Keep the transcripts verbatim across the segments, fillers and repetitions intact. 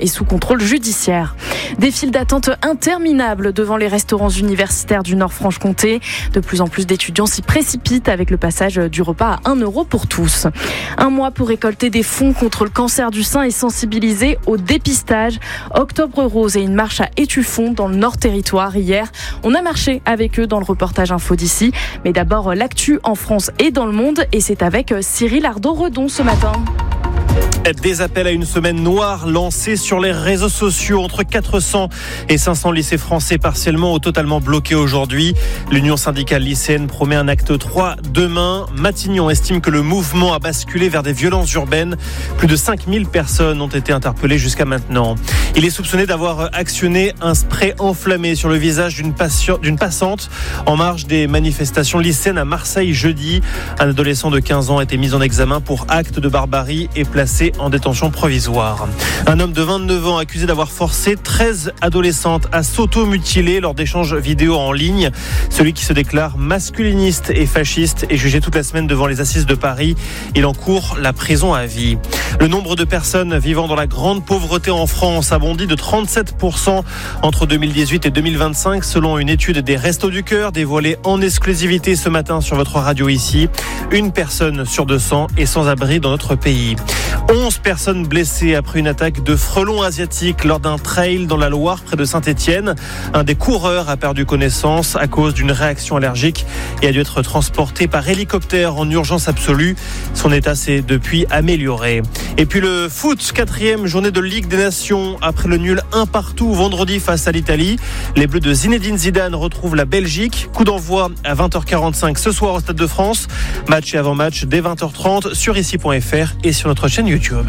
est sous contrôle judiciaire. Des files d'attente interminables devant les restaurants universitaires du Nord-Franche-Comté. De plus en plus d'étudiants s'y précipitent avec le passage du repas à un euro pour tous. Un mois pour récolter des fonds contre le cancer du sein et sensibiliser au dépistage. Octobre Rose et une marche à Étueffont dans le Nord-Territoire hier. On a marché avec eux dans le reportage Info d'ici. Mais d'abord l'actu en France et dans le monde. Et c'est avec Cyril Ardo-Redon ce matin. Des appels à une semaine noire lancés sur les réseaux sociaux. Entre quatre cents et cinq cents lycées français partiellement ou totalement bloqués aujourd'hui. L'Union syndicale lycéenne promet un acte trois demain. Matignon estime que le mouvement a basculé vers des violences urbaines. Plus de cinq mille personnes ont été interpellées jusqu'à maintenant. Il est soupçonné d'avoir actionné un spray enflammé sur le visage d'une, patient, d'une passante en marge des manifestations lycéennes à Marseille jeudi. Un adolescent de quinze ans a été mis en examen pour acte de barbarie et placé en détention provisoire. Un homme de vingt-neuf ans accusé d'avoir forcé treize adolescentes à s'auto-mutiler lors d'échanges vidéo en ligne. Celui qui se déclare masculiniste et fasciste est jugé toute la semaine devant les assises de Paris. Il encourt la prison à vie. Le nombre de personnes vivant dans la grande pauvreté en France a bondi de trente-sept pour cent entre deux mille dix-huit et deux mille vingt-cinq selon une étude des Restos du Cœur dévoilée en exclusivité ce matin sur votre radio ici. Une personne sur deux cents est sans abri dans notre pays. onze personnes blessées après une attaque de frelons asiatiques lors d'un trail dans la Loire près de Saint-Étienne. Un des coureurs a perdu connaissance à cause d'une réaction allergique et a dû être transporté par hélicoptère en urgence absolue. Son état s'est depuis amélioré. Et puis le foot, quatrième journée de Ligue des Nations après le nul un partout vendredi face à l'Italie. Les Bleus de Zinedine Zidane retrouvent la Belgique. Coup d'envoi à vingt heures quarante-cinq ce soir au Stade de France. Match et avant-match dès vingt heures trente sur ici point f r et sur notre chaîne YouTube.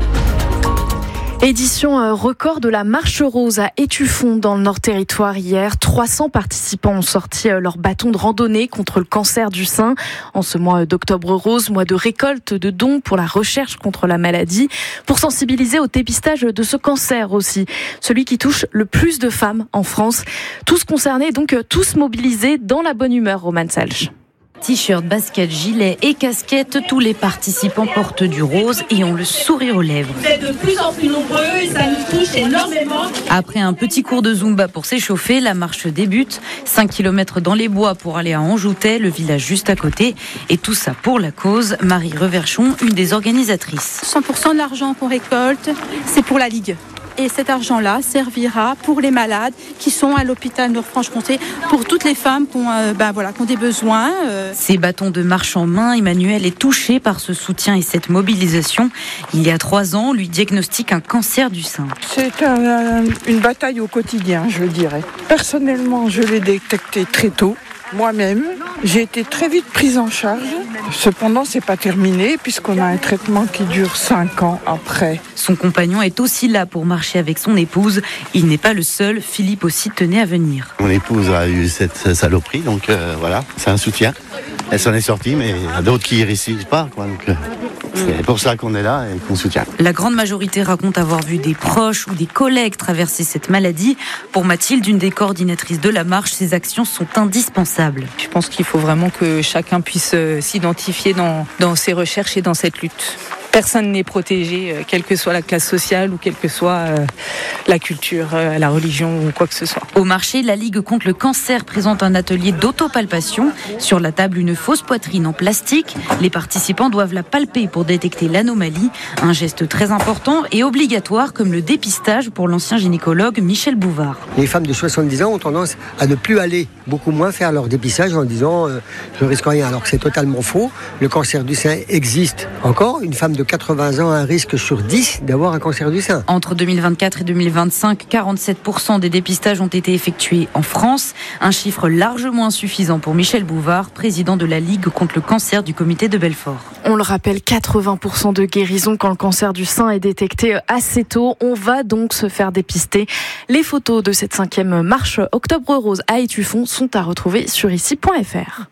Édition record de la Marche Rose à Étueffont dans le Nord-Territoire hier. trois cents participants ont sorti leur bâton de randonnée contre le cancer du sein. En ce mois d'Octobre Rose, mois de récolte de dons pour la recherche contre la maladie, pour sensibiliser au dépistage de ce cancer aussi, celui qui touche le plus de femmes en France. Tous concernés, donc tous mobilisés dans la bonne humeur, Roman Salch. T-shirt, basket, gilet et casquette, tous les participants portent du rose et ont le sourire aux lèvres. Vous êtes de plus en plus nombreux et ça nous touche énormément. Après un petit cours de Zumba pour s'échauffer, la marche débute. cinq kilomètres dans les bois pour aller à Anjoutais, le village juste à côté. Et tout ça pour la cause. Marie Reverchon, une des organisatrices. cent pour cent de l'argent qu'on récolte, c'est pour la Ligue. Et cet argent-là servira pour les malades qui sont à l'hôpital Nord-Franche-Comté, pour toutes les femmes qui ont, euh, ben voilà, qui ont des besoins. Euh. Ces bâtons de marche en main, Emmanuel est touché par ce soutien et cette mobilisation. Il y a trois ans, on lui diagnostique un cancer du sein. C'est un, une bataille au quotidien, je dirais. Personnellement, je l'ai détecté très tôt. Moi-même, j'ai été très vite prise en charge. Cependant, c'est pas terminé puisqu'on a un traitement qui dure cinq ans après. Son compagnon est aussi là pour marcher avec son épouse. Il n'est pas le seul. Philippe aussi tenait à venir. Mon épouse a eu cette saloperie, donc euh, voilà, c'est un soutien. Elle s'en est sortie, mais il y a d'autres qui y réussissent pas, quoi. Donc, euh, c'est pour ça qu'on est là et qu'on soutient. La grande majorité raconte avoir vu des proches ou des collègues traverser cette maladie. Pour Mathilde, une des coordinatrices de la marche, ces actions sont indispensables. Je pense qu'il faut vraiment que chacun puisse s'identifier dans, dans ses recherches et dans cette lutte. Personne n'est protégé, quelle que soit la classe sociale ou quelle que soit euh, la culture, euh, la religion ou quoi que ce soit. Au marché, la Ligue contre le cancer présente un atelier d'autopalpation. Sur la table, une fausse poitrine en plastique. Les participants doivent la palper pour détecter l'anomalie. Un geste très important et obligatoire comme le dépistage pour l'ancien gynécologue Michel Bouvard. Les femmes de soixante-dix ans ont tendance à ne plus aller beaucoup moins faire leur dépistage en disant euh, je ne risque rien, alors que c'est totalement faux. Le cancer du sein existe encore. Une femme de quatre-vingts ans a un risque sur dix d'avoir un cancer du sein. Entre deux mille vingt-quatre et deux mille vingt-cinq, quarante-sept pour cent des dépistages ont été effectués en France. Un chiffre largement insuffisant pour Michel Bouvard, président de la Ligue contre le cancer du comité de Belfort. On le rappelle, quatre-vingts pour cent de guérison quand le cancer du sein est détecté assez tôt. On va donc se faire dépister. Les photos de cette cinquième marche Octobre Rose à Étueffont sont à retrouver sur ici point f r.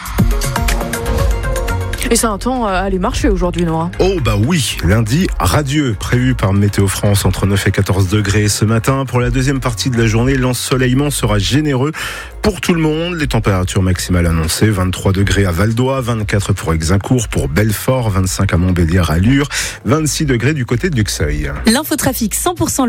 Et c'est un temps à aller marcher aujourd'hui, Noah. Oh bah oui, lundi radieux, prévu par Météo France entre neuf et quatorze degrés ce matin. Pour la deuxième partie de la journée, l'ensoleillement sera généreux pour tout le monde. Les températures maximales annoncées, vingt-trois degrés à Val-d'Oie, vingt-quatre pour Exincourt, pour Belfort, vingt-cinq à Montbéliard à Lure, vingt-six degrés du côté de Luxeuil. L'infotrafic cent pour cent